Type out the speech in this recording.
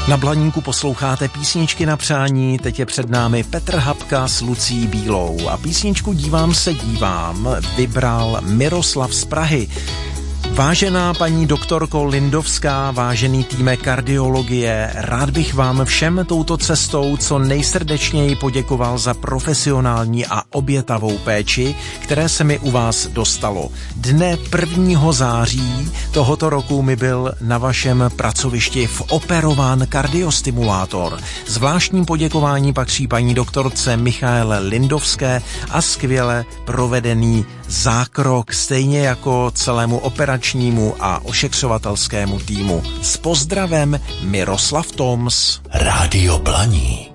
Na Blaníku posloucháte písničky na přání, teď je před námi Petr Habka s Lucí Bílou a písničku Dívám se dívám vybral Miroslav z Prahy. Vážená paní doktorko Lindovská, vážený týme kardiologie, rád bych vám všem touto cestou co nejsrdečněji poděkoval za profesionální a obětavou péči, které se mi u vás dostalo. Dne 1. září tohoto roku mi byl na vašem pracovišti operován kardiostimulátor. Zvláštní poděkování patří paní doktorce Michaele Lindovské a skvěle provedený zákrok, stejně jako celému operačnímu a ošetřovatelskému týmu. S pozdravem Miroslav Toms. Rádio Blaník.